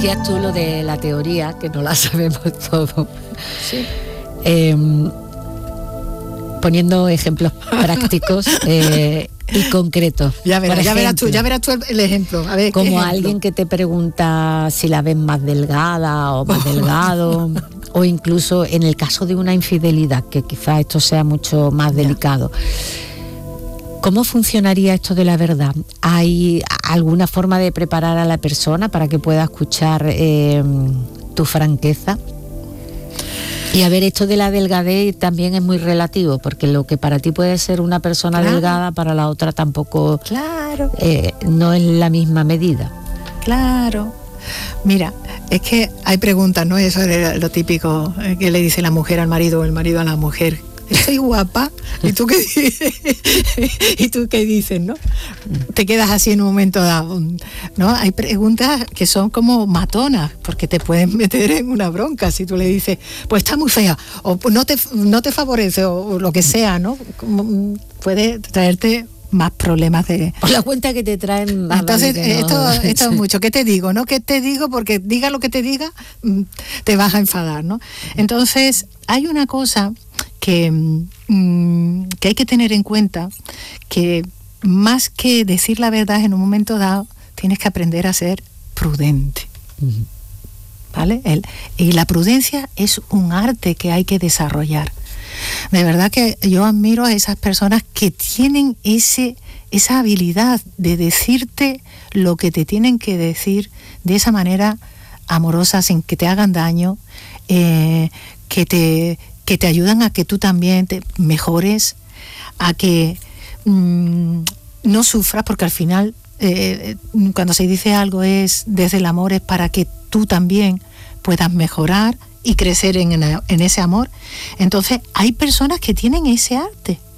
Decías tú lo de la teoría, que no la sabemos todo. Sí. Poniendo ejemplos prácticos y concretos. Ya verás tú el ejemplo. A ver, como ejemplo? Alguien que te pregunta si la ves más delgada o más delgado, o incluso en el caso de una infidelidad, que quizás esto sea mucho más delicado. ¿Cómo funcionaría esto de la verdad? ¿Hay alguna forma de preparar a la persona para que pueda escuchar tu franqueza? Y a ver, esto de la delgadez también es muy relativo, porque lo que para ti puede ser una persona delgada, para la otra tampoco, no es la misma medida. Claro. Mira, es que hay preguntas, ¿no? Eso es lo típico que le dice la mujer al marido o el marido a la mujer. Estoy guapa. ¿Y tú qué dices? ¿Y tú qué dices, no? Te quedas así en un momento dado, ¿no? Hay preguntas que son como matonas, porque te pueden meter en una bronca si tú le dices, pues está muy fea, o no te favorece, o lo que sea, ¿no? Puede traerte más problemas de... Por la cuenta que te traen más. Entonces, esto es mucho. ¿Qué te digo? ¿No? ¿Qué te digo? Porque diga lo que te diga, te vas a enfadar, ¿no? Entonces, hay una cosa que hay que tener en cuenta, que más que decir la verdad en un momento dado, tienes que aprender a ser prudente. ¿Vale? Y la prudencia es un arte que hay que desarrollar. De verdad que yo admiro a esas personas que tienen esa habilidad de decirte lo que te tienen que decir de esa manera amorosa, sin que te hagan daño, que te ayudan a que tú también te mejores, a que no sufras, porque al final cuando se dice algo es desde el amor, es para que tú también puedas mejorar y crecer en ese amor. Entonces hay personas que tienen ese arte